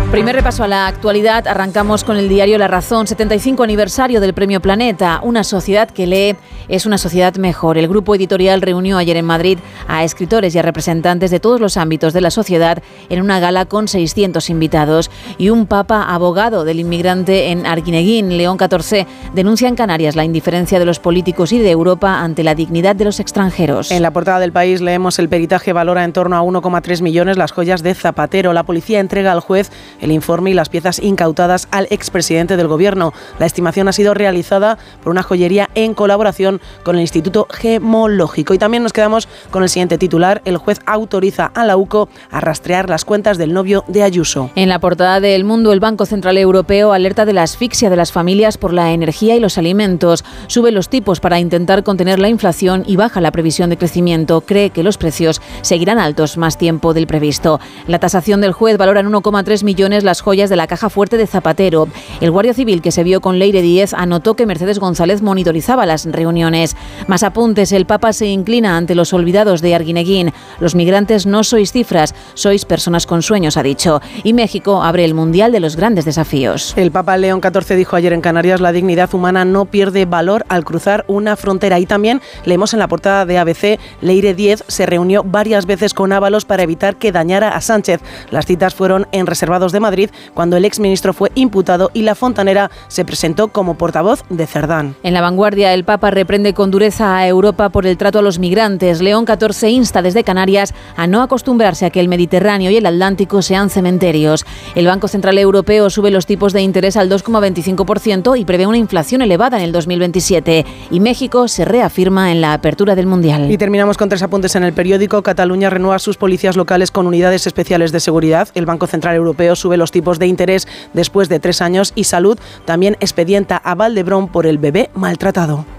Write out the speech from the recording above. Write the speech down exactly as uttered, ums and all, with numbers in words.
Primer repaso a la actualidad. Arrancamos con el diario La Razón. setenta y cinco aniversario del Premio Planeta. Una sociedad que lee es una sociedad mejor. El grupo editorial reunió ayer en Madrid a escritores y a representantes de todos los ámbitos de la sociedad en una gala con seiscientos invitados. Y un papa abogado del inmigrante en Arguineguín, León catorce, denuncia en Canarias la indiferencia de los políticos y de Europa ante la dignidad de los extranjeros. En la portada del País leemos: el peritaje valora en torno a uno coma tres millones las joyas de Zapatero. La policía entrega al juez el informe y las piezas incautadas al expresidente del Gobierno. La estimación ha sido realizada por una joyería en colaboración con el Instituto Gemológico. Y también nos quedamos con el siguiente titular: el juez autoriza a la U C O a rastrear las cuentas del novio de Ayuso. En la portada de El Mundo, el Banco Central Europeo alerta de la asfixia de las familias por la energía y los alimentos. Sube los tipos para intentar contener la inflación y baja la previsión de crecimiento. Cree que los precios seguirán altos más tiempo del previsto. La tasación del juez valora en uno coma tres millones las joyas de la caja fuerte de Zapatero. El guardia civil que se vio con Leire Díez anotó que Mercedes González monitorizaba las reuniones. Más apuntes: el Papa se inclina ante los olvidados de Arguineguín. Los migrantes no sois cifras, sois personas con sueños, ha dicho. Y México abre el Mundial de los grandes desafíos. El Papa León catorce dijo ayer en Canarias: la dignidad humana no pierde valor al cruzar una frontera. Y también leemos en la portada de A B C: Leire Díez se reunió varias veces con Ábalos para evitar que dañara a Sánchez. Las citas fueron en Reservados de Madrid, cuando el exministro fue imputado y la fontanera se presentó como portavoz de Cerdán. En La Vanguardia, el Papa reprende con dureza a Europa por el trato a los migrantes. León catorce insta desde Canarias a no acostumbrarse a que el Mediterráneo y el Atlántico sean cementerios. El Banco Central Europeo sube los tipos de interés al dos coma veinticinco por ciento y prevé una inflación elevada en el dos mil veintisiete. Y México se reafirma en la apertura del Mundial. Y terminamos con tres apuntes en el periódico. Cataluña renueva sus policías locales con unidades especiales de seguridad. El Banco Central Europeo sube los tipos de interés después de tres años y Salud también expedienta a Valdebrón por el bebé maltratado.